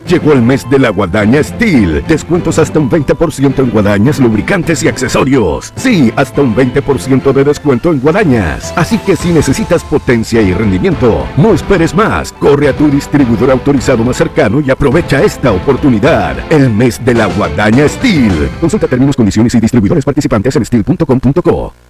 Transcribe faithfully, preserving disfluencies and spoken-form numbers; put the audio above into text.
Llegó el mes de la Guadaña Steel. Descuentos hasta un veinte por ciento en guadañas, lubricantes y accesorios. Sí, hasta un veinte por ciento de descuento en guadañas. Así que si necesitas potencia y rendimiento, no esperes más. Corre a tu distribuidor autorizado más cercano y aprovecha esta oportunidad. El mes de la Guadaña Steel. Consulta términos, condiciones y distribuidores participantes en steel punto com punto co.